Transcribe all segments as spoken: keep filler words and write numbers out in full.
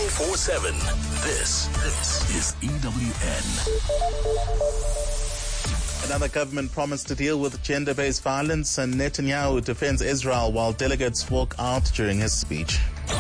nine four seven. This, this is E W N. Another government promise to deal with gender-based violence, and Netanyahu defends Israel while delegates walk out during his speech.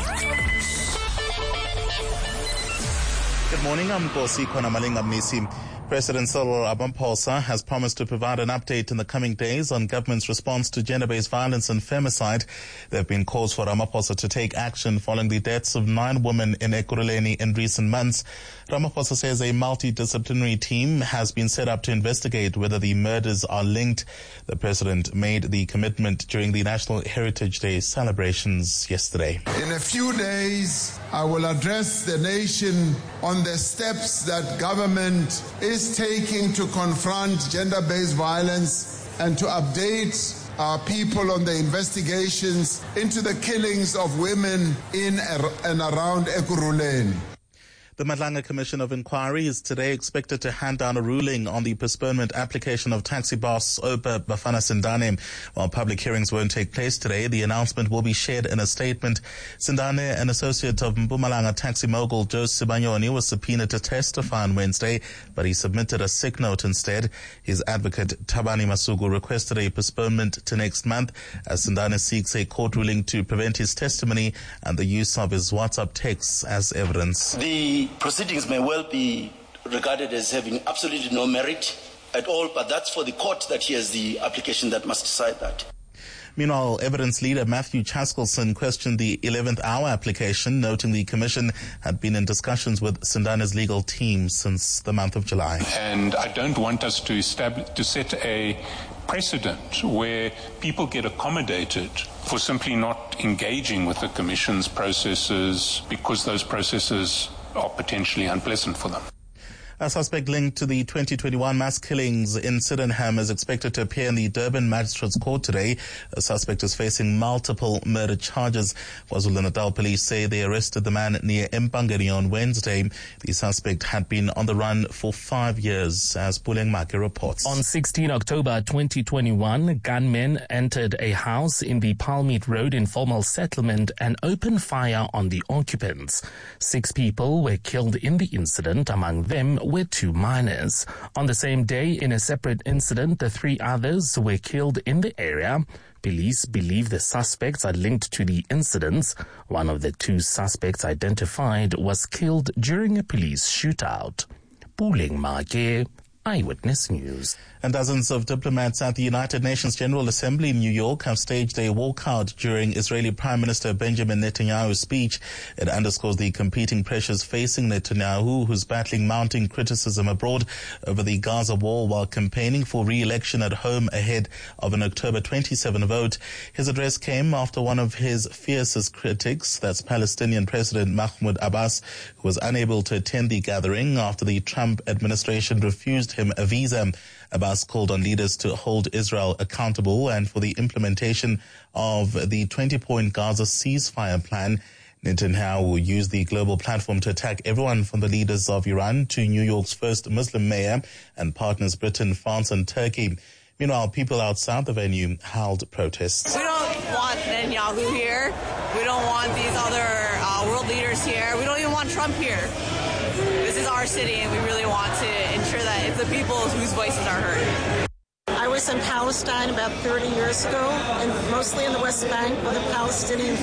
Good morning, I'm Nkosi Khonamalinga Mnisi. President Cyril Ramaphosa has promised to provide an update in the coming days on government's response to gender-based violence and femicide. There have been calls for Ramaphosa to take action following the deaths of nine women in Ekurhuleni in recent months. Ramaphosa says a multidisciplinary team has been set up to investigate whether the murders are linked. The president made the commitment during the National Heritage Day celebrations yesterday. In a few days, I will address the nation on the steps that government is taking to confront gender-based violence and to update our people on the investigations into the killings of women in and around Ekurhuleni. The Madlanga Commission of Inquiry is today expected to hand down a ruling on the postponement application of taxi boss Oupa Bafana Sindane. While public hearings won't take place today, the announcement will be shared in a statement. Sindane, an associate of Mpumalanga taxi mogul Joe Sibanyoni, was subpoenaed to testify on Wednesday, but he submitted a sick note instead. His advocate Thabani Masuku requested a postponement to next month as Sindane seeks a court ruling to prevent his testimony and the use of his WhatsApp texts as evidence. The proceedings may well be regarded as having absolutely no merit at all, but that's for the court that hears the application that must decide that. Meanwhile, evidence leader Matthew Chaskelson questioned the eleventh hour application, noting the commission had been in discussions with Sindane's legal team since the month of July. And I don't want us to establish, to set a precedent where people get accommodated for simply not engaging with the commission's processes because those processes are potentially unpleasant for them. A suspect linked to the twenty twenty-one mass killings in Sydenham is expected to appear in the Durban Magistrates Court today. The suspect is facing multiple murder charges. KwaZulu-Natal police say they arrested the man near Empangeni on Wednesday. The suspect had been on the run for five years, as Puleng Make reports. On sixteenth October twenty twenty-one, gunmen entered a house in the Palmeet Road informal settlement and opened fire on the occupants. Six people were killed in the incident, among them were two minors. On the same day, in a separate incident, the three others were killed in the area. Police believe the suspects are linked to the incidents. One of the two suspects identified was killed during a police shootout. Puleng Make, Eyewitness News. And dozens of diplomats at the United Nations General Assembly in New York have staged a walkout during Israeli Prime Minister Benjamin Netanyahu's speech. It underscores the competing pressures facing Netanyahu, who's battling mounting criticism abroad over the Gaza war while campaigning for re-election at home ahead of an October twenty-seventh vote. His address came after one of his fiercest critics, that's Palestinian President Mahmoud Abbas, who was unable to attend the gathering after the Trump administration refused him a visa. Abbas called on leaders to hold Israel accountable and for the implementation of the twenty-point Gaza ceasefire plan. Netanyahu used the global platform to attack everyone from the leaders of Iran to New York's first Muslim mayor and partners Britain, France and Turkey. Meanwhile, people outside the venue held protests. We don't want Netanyahu here. We don't want these other uh, world leaders here. We don't even want Trump here. This is our city, and we really want to ensure that it's the people whose voices are heard. I was in Palestine about thirty years ago, and mostly in the West Bank with a Palestinian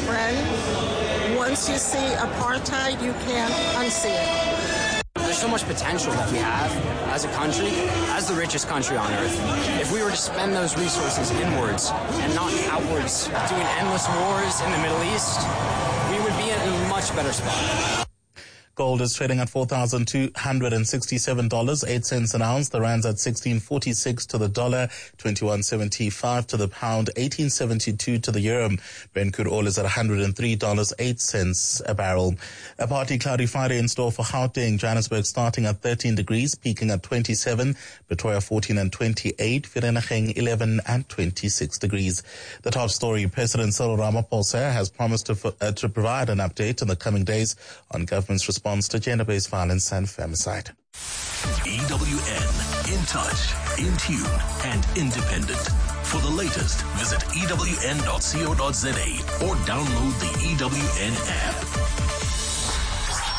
friend. Once you see apartheid, you can't unsee it. There's so much potential that we have as a country, as the richest country on earth. If we were to spend those resources inwards and not outwards, doing endless wars in the Middle East, we would be in a much better spot. Gold is trading at four thousand two hundred sixty-seven dollars and eight cents an ounce. The rand's at sixteen forty-six to the dollar, twenty-one seventy-five to the pound, eighteen seventy-two to the euro. Brent crude oil is at one hundred three dollars and eight cents a barrel. A partly cloudy Friday in store for Gauteng. Johannesburg starting at thirteen degrees, peaking at twenty-seven. Pretoria fourteen and twenty-eight. Vereeniging eleven and twenty-six degrees. The top story, President Cyril Ramaphosa has promised to, uh, to provide an update in the coming days on government's response to gender-based violence and femicide. E W N, in touch, in tune, and independent. For the latest, visit E W N dot co dot za or download the E W N app.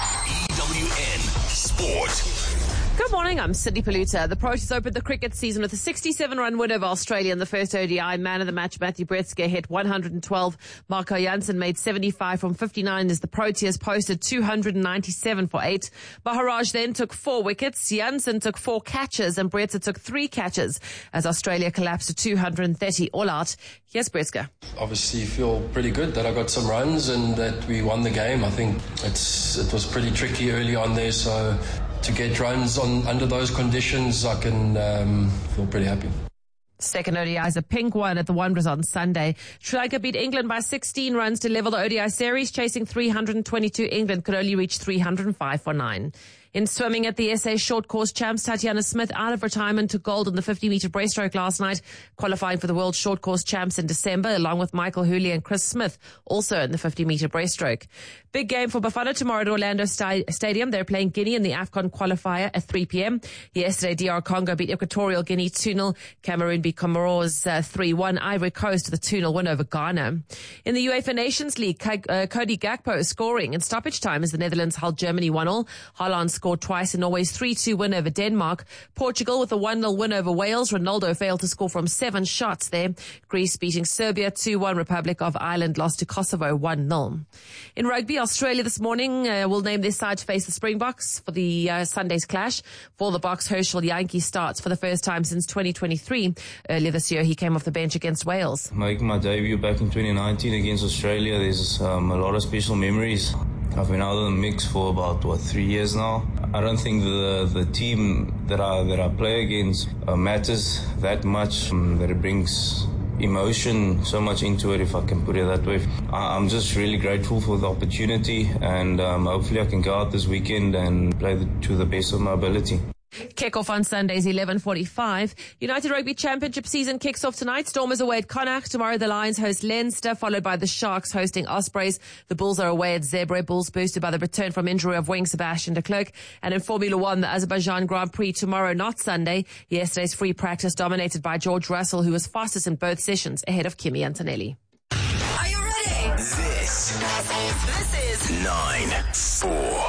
W N Sport. Good morning, I'm Sydney Paluta. The Proteas opened the cricket season with a sixty-seven run win over Australia in the first O D I. Man of the match, Matthew Bretzke, hit one hundred twelve. Marco Jansen made seventy-five from fifty-nine as the Proteas posted two hundred ninety-seven for eight. Maharaj then took four wickets. Jansen took four catches and Bretzke took three catches as Australia collapsed to two hundred thirty all out. Here's Bretzke. Obviously feel pretty good that I got some runs and that we won the game. I think it's it was pretty tricky early on there, so to get runs on under those conditions, I can um, feel pretty happy. Second O D I is a pink one at the Wanderers on Sunday. Sri Lanka beat England by sixteen runs to level the O D I series, chasing three hundred twenty-two. England could only reach three hundred five for nine. In swimming at the S A Short Course Champs, Tatiana Smith out of retirement took gold in the fifty metre breaststroke last night, qualifying for the World Short Course Champs in December, along with Michael Hooley and Chris Smith, also in the fifty metre breaststroke. Big game for Bafana tomorrow at Orlando Sta- Stadium. They're playing Guinea in the AFCON qualifier at three p.m. Yesterday, D R Congo beat Equatorial Guinea two nil. Cameroon beat Comoros uh, three one. Ivory Coast with a two nil win over Ghana. In the UEFA Nations League, uh, Cody Gakpo is scoring in stoppage time as the Netherlands held Germany one nil. Haaland scored twice in Norway's three two win over Denmark. Portugal with a one nil win over Wales. Ronaldo failed to score from seven shots there. Greece beating Serbia two one. Republic of Ireland lost to Kosovo one nil. In rugby, Australia this morning uh, will name their side to face the Springboks for the uh, Sunday's clash. For the Box, Herschel Yankee starts for the first time since twenty twenty-three. Earlier this year, he came off the bench against Wales. Making my debut back in twenty nineteen against Australia, there's um, a lot of special memories. I've been out of the mix for about, what, three years now. I don't think the the team that I that I play against uh, matters that much, um, that it brings emotion so much into it, if I can put it that way. I, I'm just really grateful for the opportunity, and um, hopefully I can go out this weekend and play the, to the best of my ability. Kick-off on Sundays, eleven forty-five. United Rugby Championship season kicks off tonight. Stormers away at Connacht. Tomorrow the Lions host Leinster, followed by the Sharks hosting Ospreys. The Bulls are away at Zebre. Bulls boosted by the return from injury of wing Sebastian de Klerk. And in Formula One, the Azerbaijan Grand Prix tomorrow, not Sunday. Yesterday's free practice dominated by George Russell, who was fastest in both sessions, ahead of Kimi Antonelli. Are you ready? This, this is, this is nine four.